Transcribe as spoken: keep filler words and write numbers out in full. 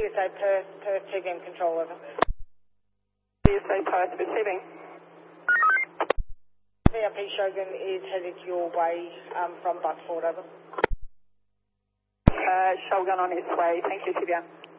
S A Perth, Perth T V M control, over. C S A Perth receiving. V I P Shogun is headed your way um, from Buckford, over. Uh, Shogun on his way. Thank you, T V M.